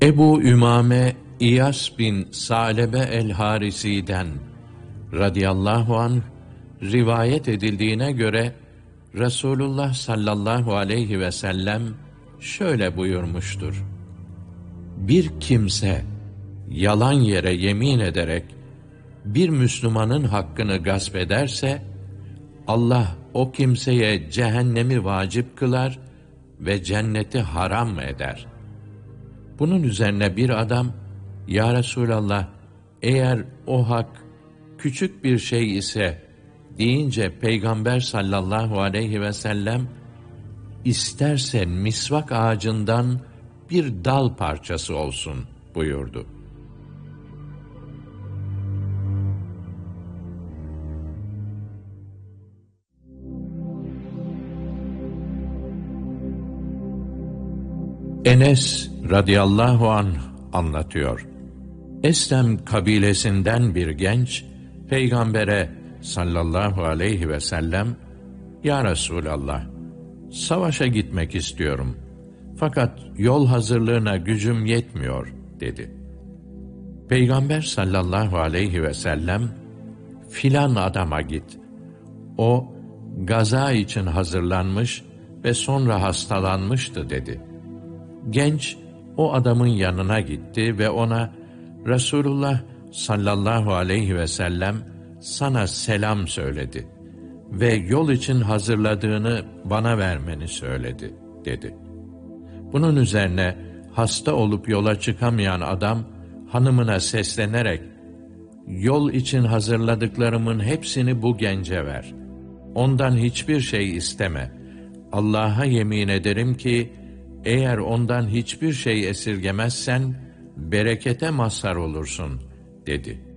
Ebu Ümame İyas bin Salebe el-Harisi'den radıyallahu anh rivayet edildiğine göre Resulullah sallallahu aleyhi ve sellem şöyle buyurmuştur: Bir kimse yalan yere yemin ederek bir Müslümanın hakkını gasp ederse, Allah o kimseye cehennemi vacip kılar ve cenneti haram eder. Bunun üzerine bir adam, Ya Resulallah, eğer o hak küçük bir şey ise deyince Peygamber sallallahu aleyhi ve sellem, isterse misvak ağacından bir dal parçası olsun buyurdu. Enes radıyallahu anh anlatıyor. Eslem kabilesinden bir genç, Peygamber'e sallallahu aleyhi ve sellem, Ya Resulallah, savaşa gitmek istiyorum. Fakat yol hazırlığına gücüm yetmiyor, dedi. Peygamber sallallahu aleyhi ve sellem, filan adama git. O, gaza için hazırlanmış ve sonra hastalanmıştı, dedi. Genç, o adamın yanına gitti ve ona, Resulullah sallallahu aleyhi ve sellem sana selam söyledi ve yol için hazırladığını bana vermeni söyledi, dedi. Bunun üzerine hasta olup yola çıkamayan adam hanımına seslenerek, yol için hazırladıklarımın hepsini bu gence ver. Ondan hiçbir şey isteme. Allah'a yemin ederim ki, eğer ondan hiçbir şey esirgemezsen, berekete mazhar olursun, dedi.